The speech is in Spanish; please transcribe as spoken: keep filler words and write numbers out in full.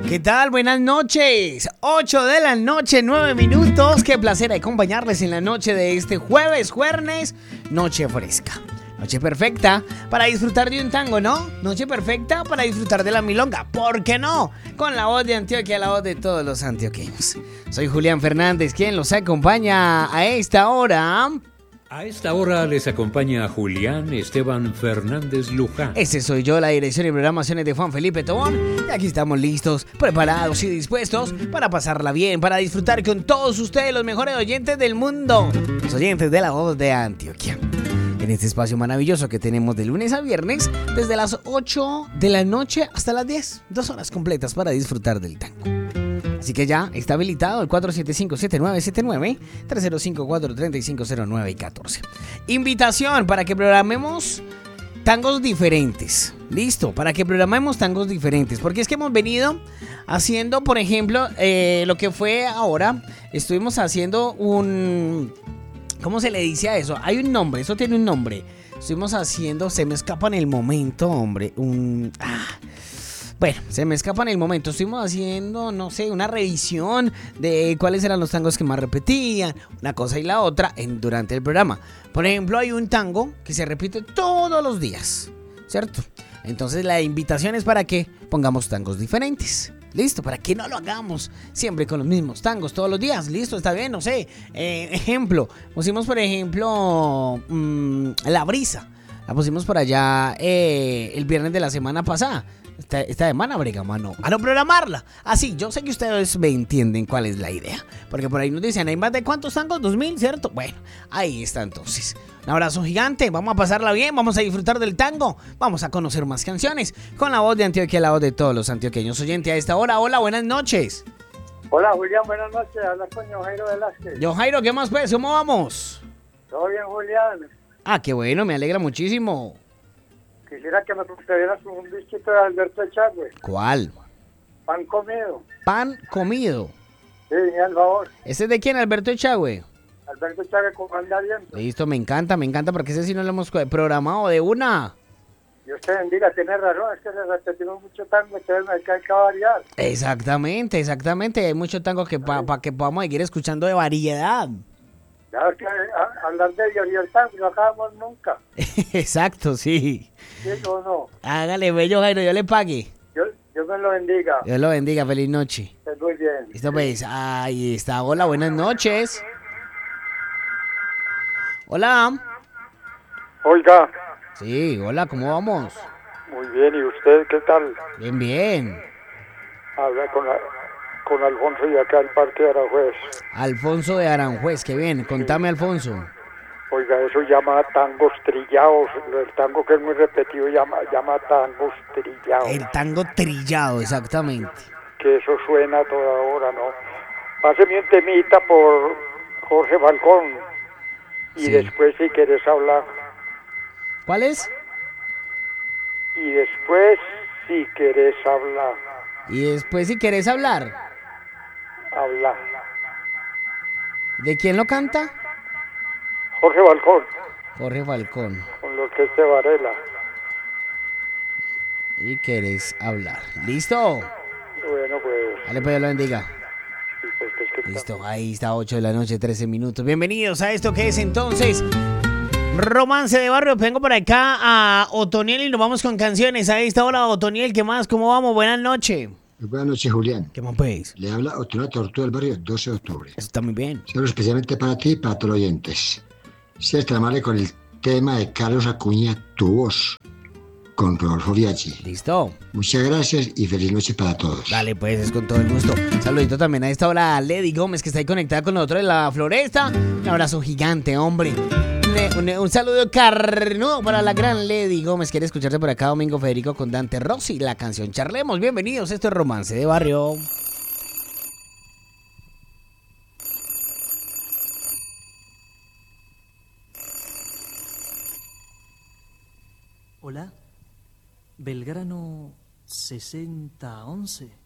¿Qué tal? Buenas noches. ocho de la noche, nueve minutos. Qué placer acompañarles en la noche de este jueves, jueves, noche fresca. Noche perfecta para disfrutar de un tango, ¿no? Noche perfecta para disfrutar de la milonga. ¿Por qué no? Con la voz de Antioquia, la voz de todos los antioqueños. Soy Julián Fernández, quien los acompaña a esta hora. A esta hora les acompaña Julián Esteban Fernández Luján. Ese soy yo, la dirección y programaciones de Juan Felipe Tobón. Y aquí estamos listos, preparados y dispuestos para pasarla bien, para disfrutar con todos ustedes, los mejores oyentes del mundo. Los oyentes de la voz de Antioquia. En este espacio maravilloso que tenemos de lunes a viernes, desde las ocho de la noche hasta las diez. Dos horas completas para disfrutar del tango. Así que ya está habilitado el cuatro siete cinco, siete nueve siete nueve, tres cero cinco cuatro, tres cinco cero nueve y catorce. Invitación para que programemos tangos diferentes. Listo, para que programemos tangos diferentes. Porque es que hemos venido haciendo, por ejemplo, eh, lo que fue ahora. Estuvimos haciendo un... ¿Cómo se le dice a eso? Hay un nombre, eso tiene un nombre. Estuvimos haciendo, se me escapa en el momento, hombre. Un... Ah. Bueno, se me escapa en el momento. Estuvimos haciendo, no sé, una revisión de cuáles eran los tangos que más repetían, una cosa y la otra en, durante el programa. Por ejemplo, hay un tango que se repite todos los días, ¿cierto? Entonces la invitación es para que pongamos tangos diferentes. Listo, para que no lo hagamos siempre con los mismos tangos todos los días. Listo, está bien, no sé. Eh, ejemplo, pusimos por ejemplo mmm, La Brisa. La pusimos por allá eh, el viernes de la semana pasada. Esta, esta semana bregamos a no, a no programarla. Así, yo sé que ustedes me entienden cuál es la idea. Porque por ahí nos dicen, ¿hay más de cuántos tangos? ¿Dos mil, cierto? Bueno, ahí está entonces. Un abrazo gigante, vamos a pasarla bien, vamos a disfrutar del tango. Vamos a conocer más canciones con la voz de Antioquia, la voz de todos los antioqueños oyentes a esta hora. Hola, buenas noches. Hola Julián, buenas noches. Habla con Yo Jairo Velázquez. Yo Jairo, ¿qué más pues? ¿Cómo vamos? Todo bien, Julián. Ah, qué bueno, me alegra muchísimo. Quisiera que me concedieras un bichito de Alberto Echagüe. ¿Cuál? Pan comido. Pan comido. Sí, al favor. ¿Ese es de quién, Alberto Echagüe? Alberto Echagüe, ¿cómo anda viendo? Listo, me encanta, me encanta, porque ese sí no lo hemos programado de una. Dios te bendiga, tiene razón, es que le repetimos mucho tango, entonces hay que, hay que variar. Exactamente, exactamente, hay mucho tango que para pa que podamos seguir escuchando de variedad. Claro que a, hablar de Dios y el tango no acabamos nunca. Exacto, sí. ¿Sí o no? Hágale, bello Jairo, yo le pague. Dios, Dios me lo bendiga. Dios lo bendiga, feliz noche. Estés muy bien. Listo, pues, ahí está, hola, buenas noches. Hola. Oiga. Sí, hola, ¿cómo vamos? Muy bien, ¿y usted qué tal? Bien, bien. Habla con, la, con Alfonso y acá el Parque de Aranjuez. Alfonso de Aranjuez, qué bien, contame, Alfonso. Oiga, eso llama tangos trillados, el tango que es muy repetido llama, llama tangos trillados. El tango trillado, exactamente. Que eso suena a toda hora, ¿no? Páseme un temita por Jorge Falcón y sí. Después si quieres hablar. ¿Cuál es? Y después si querés hablar. Y después si querés hablar. Habla. ¿De quién lo canta? Jorge Falcón. Jorge Falcón. Con lo que es de Varela. Y querés hablar. ¿Listo? Bueno, pues. Dale, pues, Dios lo bendiga. Sí, pues, es que Listo, está... ahí está, ocho de la noche, trece minutos. Bienvenidos a esto que es entonces Romance de Barrio. Vengo por acá a Otoniel y nos vamos con canciones. A esta hora, Otoniel, ¿qué más? ¿Cómo vamos? Buenas noches. Buenas noches, Julián. ¿Qué más pues? Le habla Otoniel Tortuga del Barrio, doce de octubre. Eso está muy bien. Saludos especialmente para ti y para todos los oyentes. Si es tan amable con el tema de Carlos Acuña, Tu Voz, con Rodolfo Biaggi. Listo. Muchas gracias y feliz noche para todos. Dale, pues, es con todo el gusto. Saludito también a esta hora a Lady Gómez, que está ahí conectada con nosotros en la floresta. Un abrazo gigante, hombre. Un, un, un saludo carnudo para la gran Lady Gómez. Quiere escucharte por acá, Domingo Federico, con Dante Rossi, la canción Charlemos. Bienvenidos, esto es Romance de Barrio. Hola, Belgrano sesenta once.